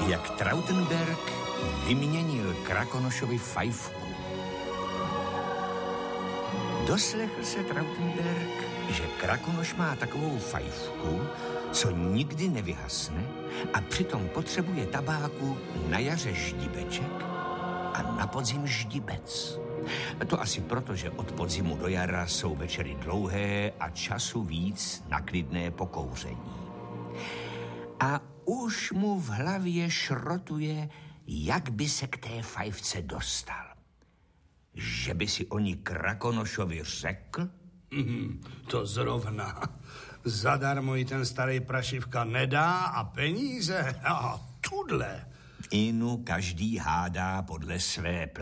Jak Trautenberg vyměnil Krakonošovi fajfku. Doslechl se Trautenberg, že Krakonoš má takovou fajfku, co nikdy nevyhasne a přitom potřebuje tabáku na jaře ždibeček a na podzim ždibec. To asi proto, že od podzimu do jara jsou večery dlouhé a času víc na klidné pokouření. A už mu v hlavě šrotuje, jak by se k té fajfce dostal. Že by si o ní Krakonošovi řekl? To zrovna. Zadarmo i ten starý prašivka nedá a peníze? A tudle. V Inu každý hádá podle své